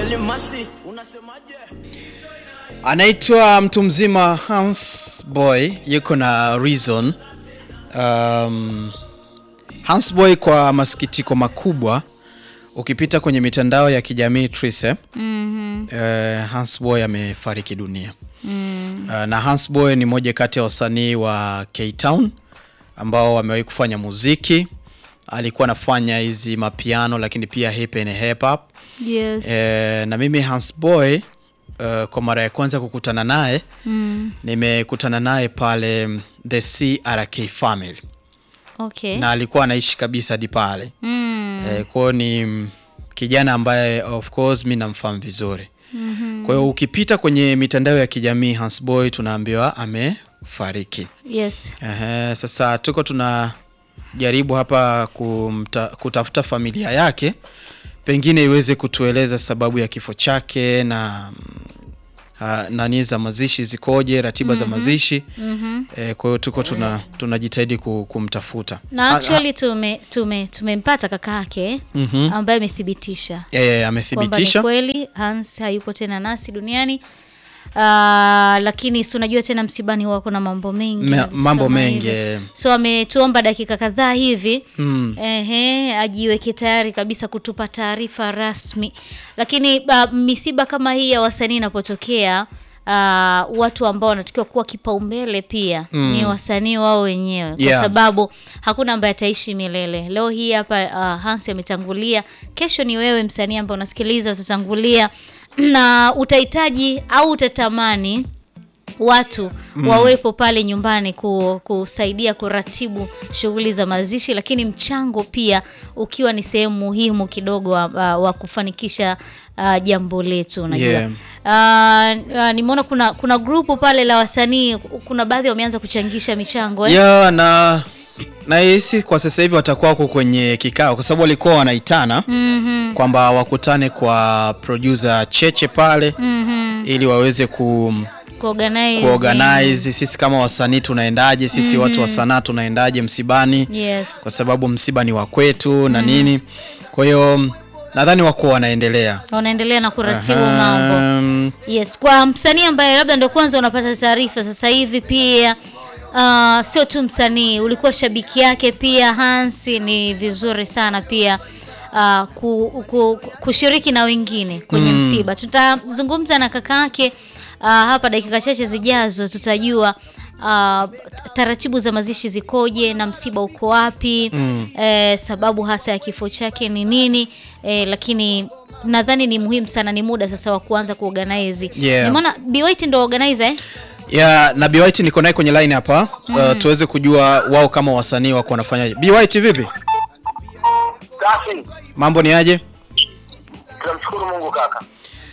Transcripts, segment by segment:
Anaitwa mtu mzima Hans Boy, yuko na Reason. Hans Boy kwa masikitiko makubwa ukipita kwenye mitandao ya kijamii Trise, Hans Boy amefariki dunia. Na Hans Boy ni moja kati ya wasanii wa K-Town ambao wamewahi kufanya muziki. Alikuwa anafanya hizi mapiano lakini pia hip and hip hop. Yes. Na mimi Hans Boy kwa mara ya kwanza kukutana naye, nimekutana naye pale The CRK Family. Okay. Na alikuwa anaishi kabisa hadi pale. Kwa ni kijana ambaye of course mimi namfahamu vizuri. Kwa hiyo ukipita kwenye mitandao ya kijamii Hans Boy tunaambiwa amefariki. Yes. Sasa tuko tunajaribu hapa kutafuta familia yake, pengine iweze kutueleza sababu ya kifo chake na nani za mazishi zikoje, ratiba za mazishi. Kwa hiyo tuko tunajitahidi kumtafuta. Na actually tumempata kaka yake ambaye amethibitisha. Amethibitisha kweli Hans hayupo tena nasi duniani. Lakini si unajua tena msibani huwa kuna mambo mengi. So ametuomba dakika kadhaa hivi ajiweke tayari kabisa kutupa taarifa rasmi. Lakini misiba kama hii ya wasanii inapotokea, watu ambao wanatakiwa kuwa kipaumbele pia ni wasanii wao wenyewe, kwa sababu hakuna ambaye ataishi milele. Leo hii hapa Hans ametangulia, kesho ni wewe msanii ambaye unasikiliza utatangulia, na utahitaji au utatamani watu wawepo pale nyumbani kusaidia kuratibu shughuli za mazishi, lakini mchango pia ukiwa ni sehemu muhimu kidogo wa kufanikisha jambo letu, unajua. Nimeona kuna grupu pale la wasanii, kuna baadhi wameanza kuchangisha michango na hisi kwa sasa hivi watakuwa kwenye kikao, kwa sababu walikuwa wanaitana kwamba wakutane kwa producer Cheche pale ili waweze kuorganize sisi kama wasanii tunaendaje, sisi watu wa sanaa tunaendaje msibani. Kwa sababu msiba ni wa kwetu na nini. Kwa hiyo nadhani wako wanaendelea na kuratibu mambo. Kwa msanii ambaye labda ndio kwanza unapata taarifa sasa hivi, pia sio tu msanii, ulikuwa shabiki yake pia Hans, ni vizuri sana pia kushiriki na wengine kwenye msiba. Tutazungumza na kaka yake hapa dakika chache zijazo, tutajua taratibu za mazishi zikoje na msiba uko wapi, sababu hasa ya kifo chake ni nini. Lakini nadhani ni muhimu sana, ni muda sasa wa kuanza kuorganize. Nimeona B White ndio organizer na B White niko naye kwenye line hapa, tuweze kujua wao kama wasanii wako wanafanyaje. B White vipi? Safi. Mambo ni aje? Tunamshukuru Mungu kaka.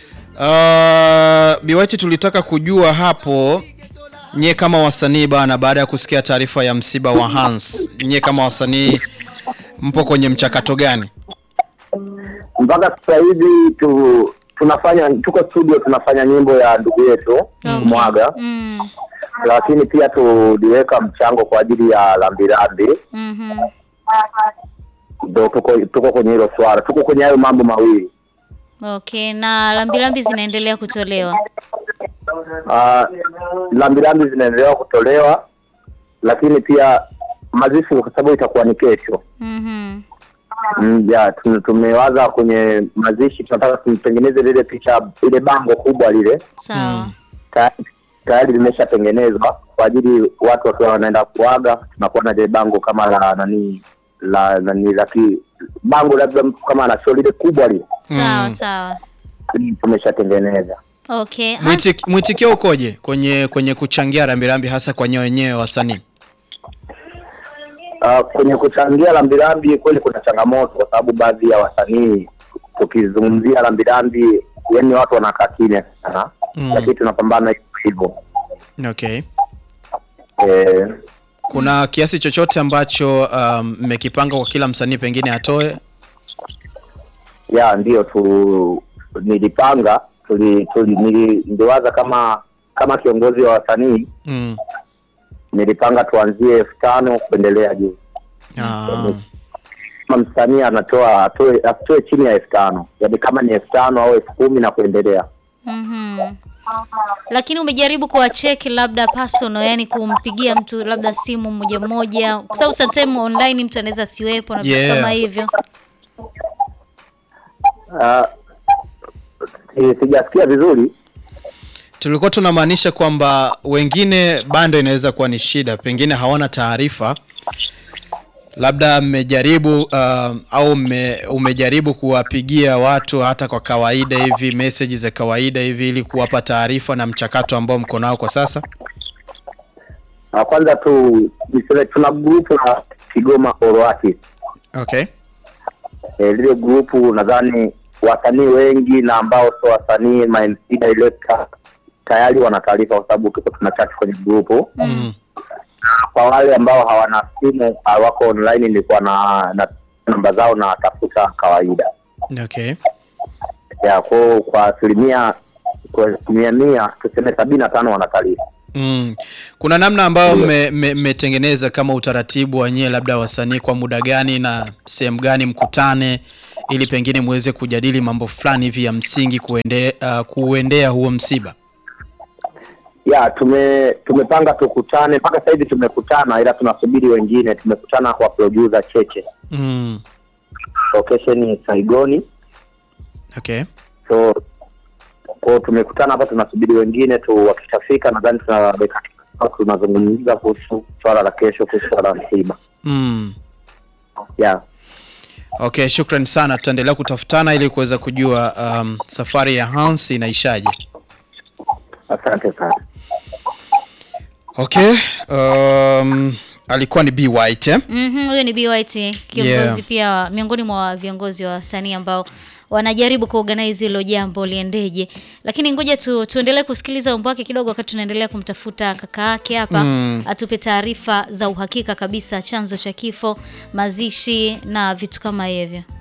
B White tulitaka kujua hapo, nye kama wasanii bana, baada ya kusikia taarifa ya msiba wa Hans, nye kama wasanii mpo kwenye mchakato gani? Mpaka sasa hivi tuko studio tunafanya nyimbo ya ndugu yetu Mwaga. Lakini pia tuliweka mchango kwa ajili ya Lambirambi. Tuko kwenye hilo swala, tuko kwenye hayo mambo mawili. Okay, na Lambirambi zinaendelea kutolewa? Lambirambi zinaendelea kutolewa, lakini pia mazishi kwa sababu itakuwa ni kesho. Tumewaza kwenye mazishi tunataka tutengeneze ile picha, ile bango kubwa lile. Sawa. Tayari limeshatengenezwa kwa ajili watu wakiwa wanaenda kuaga, tunakuwa na ile bango kama la bango labda kama na show ile kubwa lile. Sawa. Tumeshatengeneza. Okay. Mwitikio ukoje kwenye kuchangia Lambirambi, hasa kwa wenyewe wasanii? Kwenye kuchangia Lambirambi kweli kuna changamoto, kwa sababu baadhi ya wasanii tukizungumzia Lambirambi yani watu wanakaa kimya sana. Lakini tunapambana hivyo. Okay. Kuna kiasi chochote ambacho mmekipanga kwa kila msanii pengine atoe? Ndio nilipanga, niliwaza kama kiongozi wa wasanii. nilipanga tuanzie 5,000 kuendelea juu. msanii anatoa atoe chini ya 5,000. Yaani kama ni 5,000 au 10,000 na kuendelea. Lakini umejaribu kuwacheki labda personal, yani kumpigia mtu labda simu moja moja, kwa sababu sometimes online mtu anaweza siwepo na vitu kama hivyo. Sijasikia vizuri. Tulikuwa tunamaanisha kwamba wengine bando inaweza kuwa ni shida, pengine hawana taarifa. Labda mmejaribu au umejaribu kuwapigia watu hata kwa kawaida hivi, message za kawaida hivi, ili kuwapa taarifa na mchakato ambao mko nao kwa sasa? Kwanza tuna group la Kigoma Oroati. Okay. Lile group nadhani wasanii wengi na ambao sio wasanii, MC director tayari wana taarifa, kwa sababu tuko tunachat kwenye group. Kwa wale ambao hawana simu, wako online, nilikuwa na namba zao na tafuta kawaida. Okay. Ya kwa asilimia 100 tuseme 75 wana taarifa. Kuna namna ambayo mmetengeneza kama utaratibu wenyewe, labda wasanii kwa muda gani na sehemu gani mkutane, ili pengine muweze kujadili mambo fulani hivi ya msingi kuendea huo msiba? Ya tumepanga tukutane, mpaka sasa hivi tumekutana, ila tunasubiri wengine. Tumekutana kwa producer Cheche. Location ni Saigoni. Okay. So kwa tumekutana hapa, tunasubiri wengine tu, wakishafika nadhani tunazungumza kuhusu swala la kesho, kuhusu swala la msiba. Yeah. Okay, shukrani sana. Tutaendelea kutafutana ili kuweza kujua safari ya Hans inaishaje. Asante sana. Okay. Alikuwa ni B White. Huyo ni B White, kiongozi pia miongoni mwa viongozi wa wasanii ambao wanajaribu kuorganize hilo jambo liendeje. Lakini ngoja tuendelee kusikiliza wimbo wake kidogo, wakati tunaendelea kumtafuta kaka yake hapa, atupe taarifa za uhakika kabisa, chanzo cha kifo, mazishi na vitu kama hivyo.